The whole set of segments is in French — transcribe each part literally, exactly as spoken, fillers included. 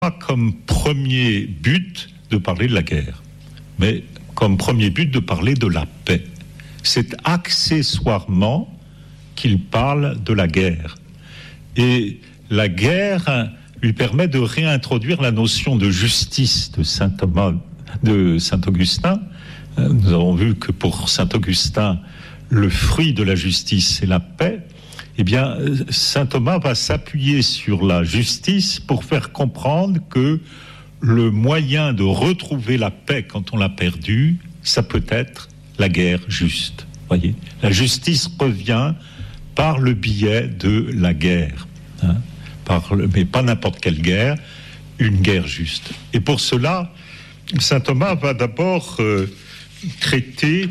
pas comme premier but de parler de la guerre, mais comme premier but de parler de la paix. C'est accessoirement qu'il parle de la guerre. Et la guerre lui permet de réintroduire la notion de justice de saint Thomas, de saint Augustin. Nous avons vu que pour saint Augustin, le fruit de la justice, c'est la paix. Eh bien, saint Thomas va s'appuyer sur la justice pour faire comprendre que le moyen de retrouver la paix quand on l'a perdue, ça peut être la guerre juste. Voyez, la justice revient par le biais de la guerre, hein, par le, mais pas n'importe quelle guerre, une guerre juste. Et pour cela, saint Thomas va d'abord euh, traiter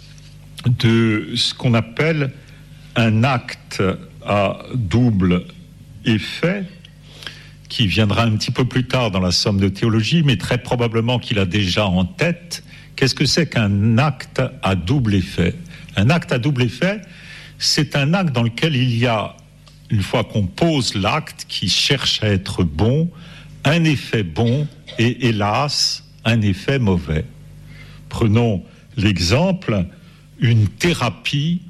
de ce qu'on appelle un acte à double effet, qui viendra un petit peu plus tard dans la somme de théologie, mais très probablement qu'il a déjà en tête. Qu'est-ce que c'est qu'un acte à double effet ? Un acte à double effet, c'est un acte dans lequel il y a, une fois qu'on pose l'acte qui cherche à être bon, un effet bon et, hélas, un effet mauvais. Prenons l'exemple, une thérapie.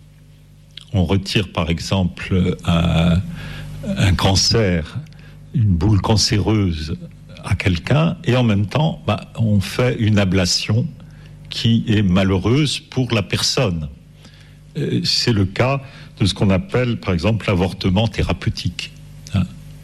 On retire par exemple un, un cancer, une boule cancéreuse à quelqu'un, et en même temps, bah, on fait une ablation qui est malheureuse pour la personne. C'est le cas de ce qu'on appelle, par exemple, l'avortement thérapeutique. Hein.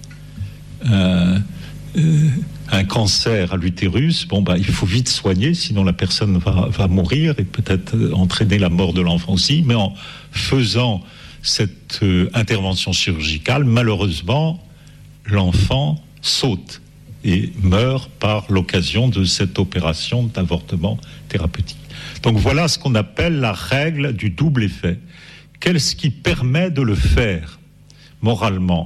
Euh, euh, un cancer à l'utérus, bon, bah, il faut vite soigner, sinon la personne va, va mourir et peut-être entraîner la mort de l'enfant aussi. Mais en faisant cette euh, intervention chirurgicale, malheureusement, l'enfant saute et meurt par l'occasion de cette opération d'avortement thérapeutique. Donc voilà ce qu'on appelle la règle du double effet. Qu'est-ce qui permet de le faire moralement ?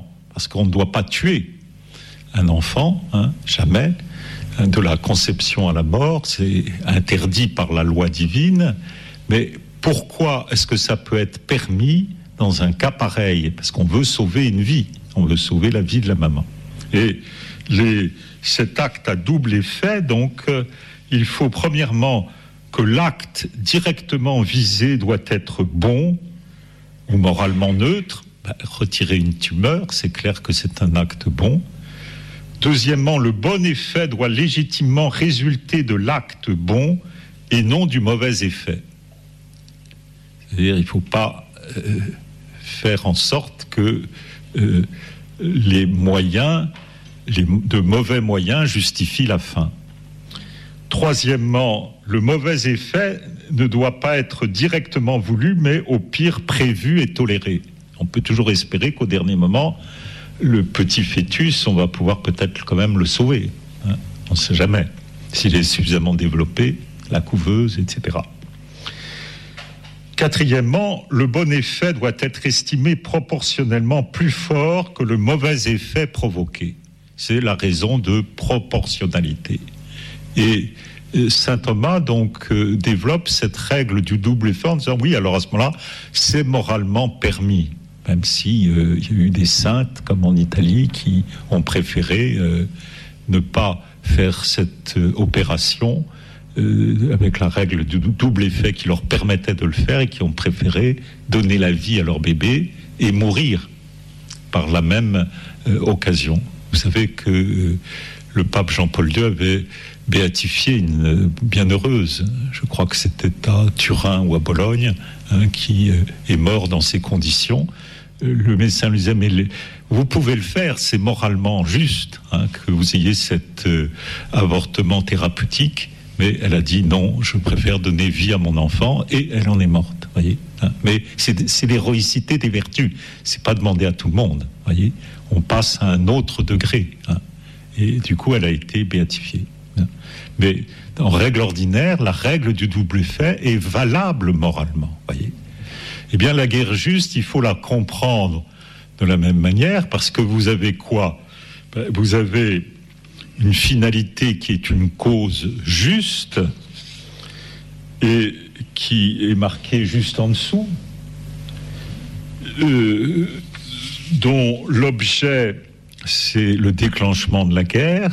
Parce qu'on ne doit pas tuer un enfant, hein, jamais. De la conception à la mort, c'est interdit par la loi divine. Mais pourquoi est-ce que ça peut être permis dans un cas pareil ? Parce qu'on veut sauver une vie, on veut sauver la vie de la maman. Et les, cet acte à double effet, donc, euh, il faut premièrement que l'acte directement visé doit être bon ou moralement neutre. Ben, retirer une tumeur, c'est clair que c'est un acte bon. Deuxièmement, le bon effet doit légitimement résulter de l'acte bon et non du mauvais effet. C'est-à-dire, il ne faut pas euh, faire en sorte que euh, les moyens, les, de mauvais moyens justifient la fin. Troisièmement, le mauvais effet ne doit pas être directement voulu, mais au pire prévu et toléré. On peut toujours espérer qu'au dernier moment, le petit fœtus, on va pouvoir peut-être quand même le sauver. Hein, on ne sait jamais. S'il est suffisamment développé, la couveuse, et cetera. Quatrièmement, le bon effet doit être estimé proportionnellement plus fort que le mauvais effet provoqué. C'est la raison de proportionnalité. Et saint Thomas donc euh, développe cette règle du double effet en disant oui, alors à ce moment-là, c'est moralement permis, même si euh, il y a eu des saintes comme en Italie qui ont préféré euh, ne pas faire cette euh, opération euh, avec la règle du double effet qui leur permettait de le faire et qui ont préféré donner la vie à leur bébé et mourir par la même euh, occasion. Vous savez que euh, le pape Jean-Paul deux avait béatifié une bienheureuse, je crois que c'était à Turin ou à Bologne, hein, qui euh, est mort dans ces conditions. Euh, le médecin lui disait, mais les, vous pouvez le faire, c'est moralement juste, hein, que vous ayez cet euh, avortement thérapeutique, mais elle a dit non, je préfère donner vie à mon enfant, et elle en est morte, voyez. Hein. Mais c'est, c'est l'héroïcité des vertus, c'est pas demandé à tout le monde, voyez. On passe à un autre degré, hein, et du coup elle a été béatifiée. Mais en règle ordinaire, la règle du double effet est valable moralement, voyez. Eh bien, la guerre juste, il faut la comprendre de la même manière, parce que vous avez quoi ? Vous avez une finalité qui est une cause juste et qui est marquée juste en dessous, euh, dont l'objet c'est le déclenchement de la guerre,